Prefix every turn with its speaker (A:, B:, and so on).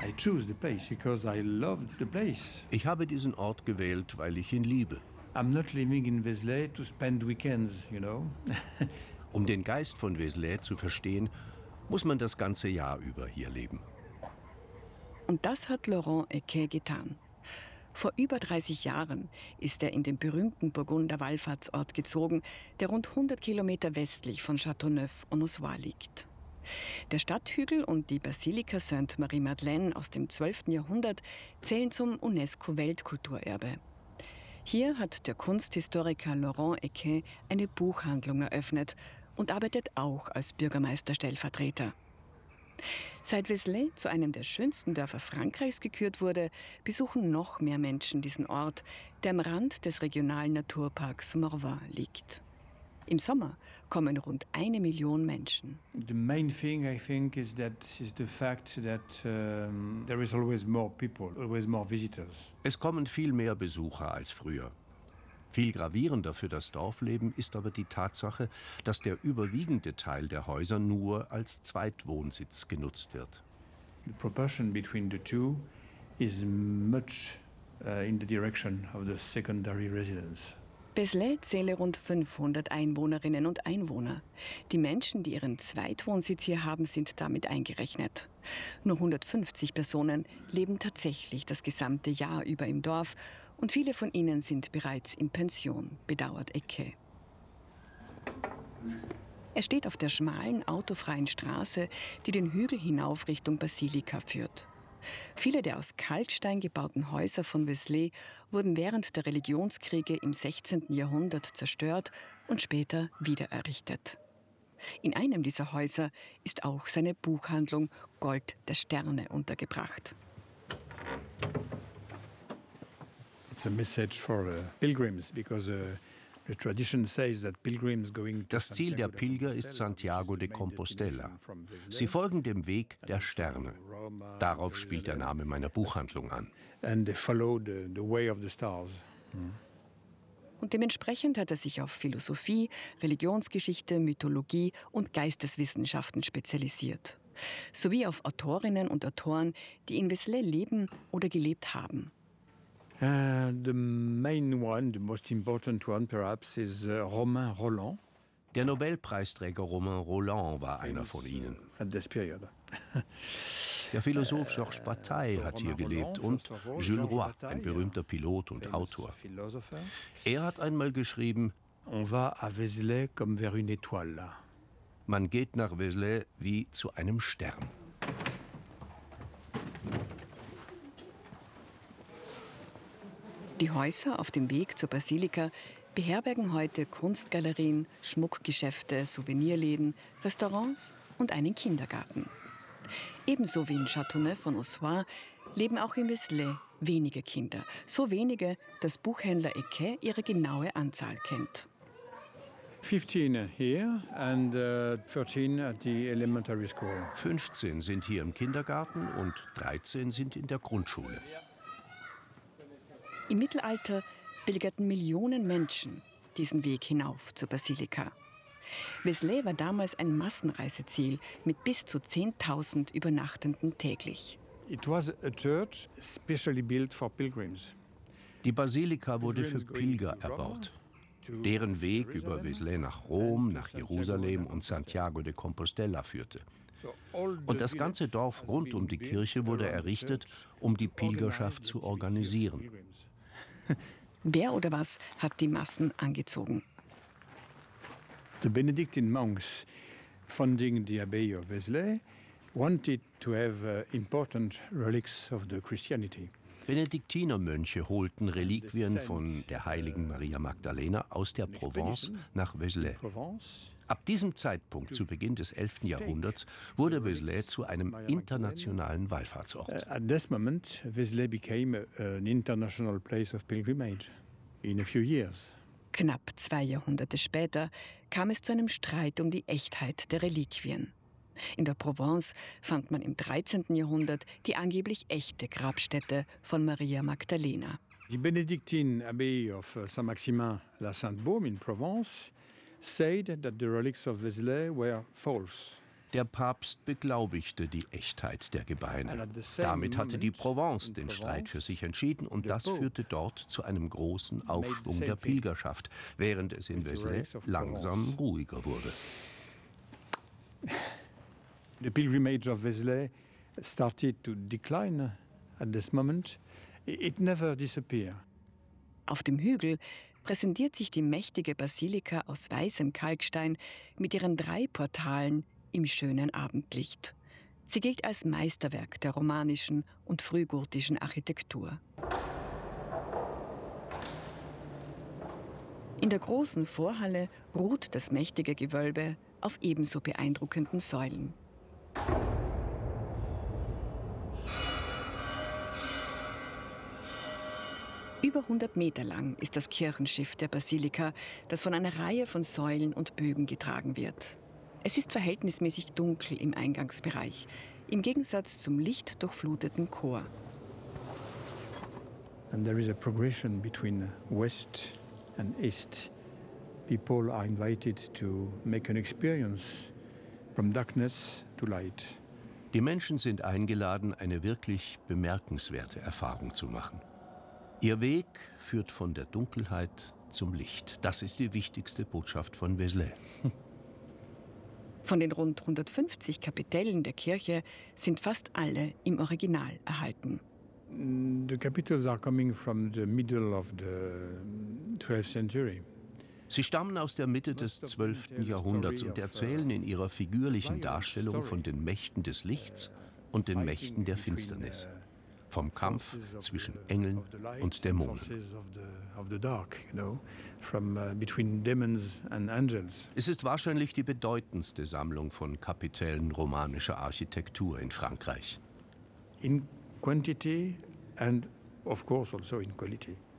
A: I choose the place because I love the place.
B: Ich habe diesen Ort gewählt, weil ich ihn liebe.
A: I'm not living in Vézelay to spend weekends, you know.
B: Um den Geist von Vézelay zu verstehen, muss man das ganze Jahr über hier leben.
C: Und das hat Laurent Ecquet getan. Vor über 30 Jahren ist er in den berühmten Burgunder Wallfahrtsort gezogen, der rund 100 Kilometer westlich von Châteauneuf-en-Ossois liegt. Der Stadthügel und die Basilika Sainte-Marie-Madeleine aus dem 12. Jahrhundert zählen zum UNESCO-Weltkulturerbe. Hier hat der Kunsthistoriker Laurent Ecquet eine Buchhandlung eröffnet und arbeitet auch als Bürgermeisterstellvertreter. Seit Vézelay zu einem der schönsten Dörfer Frankreichs gekürt wurde, besuchen noch mehr Menschen diesen Ort, der am Rand des regionalen Naturparks Morvan liegt. Im Sommer kommen rund 1 Million Menschen.
A: The main thing I think is the fact that there is always more people, always more visitors.
B: Es kommen viel mehr Besucher als früher. Viel gravierender für das Dorfleben ist aber die Tatsache, dass der überwiegende Teil der Häuser nur als Zweitwohnsitz genutzt wird.
A: The proportion between the two is much in the direction of the secondary residence.
C: Vézelay zähle rund 500 Einwohnerinnen und Einwohner. Die Menschen, die ihren Zweitwohnsitz hier haben, sind damit eingerechnet. Nur 150 Personen leben tatsächlich das gesamte Jahr über im Dorf und viele von ihnen sind bereits in Pension, bedauert Ecquet. Er steht auf der schmalen, autofreien Straße, die den Hügel hinauf Richtung Basilika führt. Viele der aus Kalkstein gebauten Häuser von Vézelay wurden während der Religionskriege im 16. Jahrhundert zerstört und später wiedererrichtet. In einem dieser Häuser ist auch seine Buchhandlung Gold der Sterne untergebracht.
A: It's a message for pilgrims because
B: das Ziel der Pilger ist Santiago de Compostela. Sie folgen dem Weg der Sterne. Darauf spielt der Name meiner Buchhandlung an.
C: Und dementsprechend hat er sich auf Philosophie, Religionsgeschichte, Mythologie und Geisteswissenschaften spezialisiert. Sowie auf Autorinnen und Autoren, die in Vézelay leben oder gelebt haben.
A: The main one, the most important one perhaps, is Romain Rolland.
B: Der Nobelpreisträger Romain Rolland war einer von ihnen. Der Philosoph Georges Bataille hat hier gelebt und Jules Roy, ein berühmter Pilot und Autor. Er hat einmal geschrieben:
A: On va à Vézelay comme vers une étoile.
B: Man geht nach Vézelay wie zu einem Stern.
C: Die Häuser auf dem Weg zur Basilika beherbergen heute Kunstgalerien, Schmuckgeschäfte, Souvenirläden, Restaurants und einen Kindergarten. Ebenso wie in Châteauneuf-en-Ossois leben auch in Vézelay wenige Kinder. So wenige, dass Buchhändler Ecquet ihre genaue Anzahl kennt.
A: 15 here and 13 at the elementary school.
B: 15 sind hier im Kindergarten und 13 sind in der Grundschule.
C: Im Mittelalter pilgerten Millionen Menschen diesen Weg hinauf zur Basilika. Vézelay war damals ein Massenreiseziel mit bis zu 10.000 Übernachtenden täglich.
A: It was a church specially built for pilgrims.
B: Die Basilika wurde für Pilger erbaut. Deren Weg über Vézelay nach Rom, nach Jerusalem und Santiago de Compostela führte. Und das ganze Dorf rund um die Kirche wurde errichtet, um die Pilgerschaft zu organisieren.
C: Wer oder was hat die Massen angezogen?
A: The Benedictine monks founding the Abbey of Vézelay wanted to have important relics of the Christianity.
B: Benediktinermönche holten Reliquien von der heiligen Maria Magdalena aus der Provence nach Vézelay. Ab diesem Zeitpunkt, zu Beginn des 11. Jahrhunderts, wurde Vézelay zu einem internationalen Wallfahrtsort.
A: At this moment, Vézelay became an international place of pilgrimage in a few years.
C: Knapp 2 Jahrhunderte später kam es zu einem Streit um die Echtheit der Reliquien. In der Provence fand man im 13. Jahrhundert die angeblich echte Grabstätte von Maria Magdalena.
A: Die Benedictine Abbey of Saint-Maximin-la-Sainte-Baume in Provence said that the relics of Vézelay were false.
B: Der Papst beglaubigte die Echtheit der Gebeine. Damit hatte die Provence den Streit für sich entschieden und das führte dort zu einem großen Aufschwung der Pilgerschaft, während es in Vézelay langsam ruhiger wurde.
A: The pilgrimage of Vézelay started to decline at this moment. It never disappeared.
C: Auf dem Hügel präsentiert sich die mächtige Basilika aus weißem Kalkstein mit ihren 3 Portalen im schönen Abendlicht. Sie gilt als Meisterwerk der romanischen und frühgotischen Architektur. In der großen Vorhalle ruht das mächtige Gewölbe auf ebenso beeindruckenden Säulen. Über 100 Meter lang ist das Kirchenschiff der Basilika, das von einer Reihe von Säulen und Bögen getragen wird. Es ist verhältnismäßig dunkel im Eingangsbereich, im Gegensatz zum lichtdurchfluteten Chor.
A: And there is a progression between west and east. People are invited to make an experience from darkness to light.
B: Die Menschen sind eingeladen, eine wirklich bemerkenswerte Erfahrung zu machen. Ihr Weg führt von der Dunkelheit zum Licht. Das ist die wichtigste Botschaft von Vézelay.
C: Von den rund 150 Kapitellen der Kirche sind fast alle im Original erhalten.
A: The capitals are coming from the middle of the 12th century.
B: Sie stammen aus der Mitte des 12. Jahrhunderts und erzählen in ihrer figürlichen Darstellung von den Mächten des Lichts und den Mächten der Finsternis. Vom Kampf zwischen Engeln und Dämonen. Es ist wahrscheinlich die bedeutendste Sammlung von Kapitellen romanischer Architektur in Frankreich.
A: In quantity and of course also in quality.